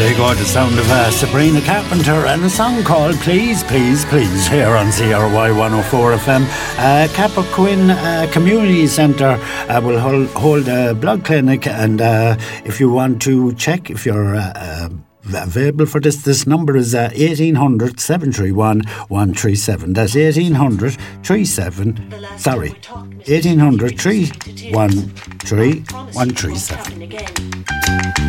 There you go, the sound of Sabrina Carpenter and a song called Please, Please, Please here on CRY 104 FM. Cappoquin Community Centre will hold a blood clinic, and if you want to check if you're available for this number is 1800 731 137. That's 1800 313 137.